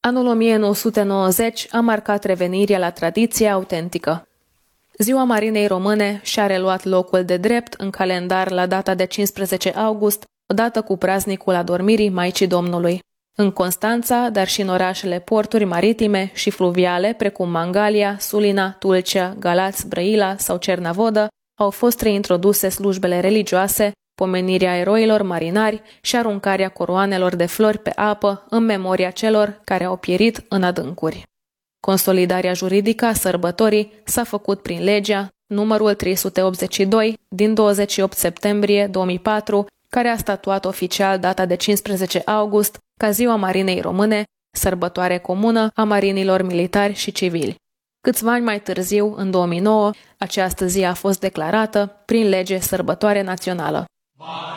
Anul 1990 a marcat revenirea la tradiția autentică. Ziua Marinei Române și-a reluat locul de drept în calendar la data de 15 august, odată cu praznicul adormirii Maicii Domnului. În Constanța, dar și în orașele porturi maritime și fluviale, precum Mangalia, Sulina, Tulcea, Galați, Brăila sau Cernavodă, au fost reintroduse slujbele religioase, pomenirea eroilor marinari și aruncarea coroanelor de flori pe apă în memoria celor care au pierit în adâncuri. Consolidarea juridică a sărbătorii s-a făcut prin legea numărul 382 din 28 septembrie 2004, care a statuat oficial data de 15 august ca Ziua Marinei Române, sărbătoare comună a marinilor militari și civili. Câțiva ani mai târziu, în 2009, această zi a fost declarată prin lege sărbătoare națională.